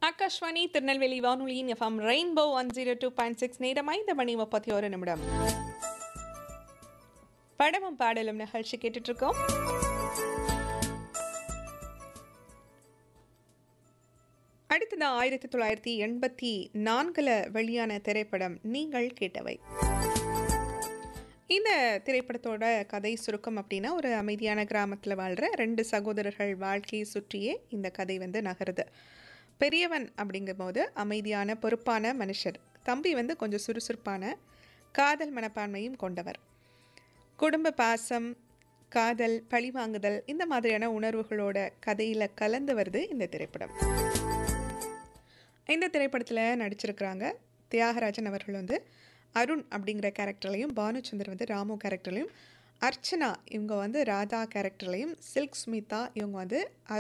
ஆகாஷ்வாணி திருநெல்வேலி வானொலியின் FM rainbow 102.6 நேரம் 5:31 படமும் பாடலும் நிகழ்ச்சி கேட்டுட்டு இருக்கோம். அடுத்தது 1984 வெளியான திரைப்படம் நீங்கள் கேட்டவை. இந்த திரைப்படத்தோட கதை சுருக்கம் அப்படின்னா, ஒரு அமைதியான கிராமத்தில் வாழ்கிற 2 சகோதரர்கள் வாழ்க்கையை சுற்றியே இந்த கதை நகருது. பெரியவன் அப்படிங்கும்போது அமைதியான பொறுப்பான மனுஷர், தம்பி கொஞ்சம் சுறுசுறுப்பான காதல் மனப்பான்மையும் கொண்டவர். குடும்ப பாசம், காதல், பழிவாங்குதல் இந்த மாதிரியான உணர்வுகளோட கதையில் கலந்து வருது இந்த திரைப்படம். இந்த திரைப்படத்தில் நடிச்சிருக்கிறாங்க தியாகராஜன் அவர்கள் அருண் அப்படிங்கிற கேரக்டர்லையும், பானுச்சந்தர் ராமு கேரக்டர்லையும், அர்ச்சனா இவங்க ராதா கேரக்டர்லையும், சில்க் ஸ்மிதா இவங்க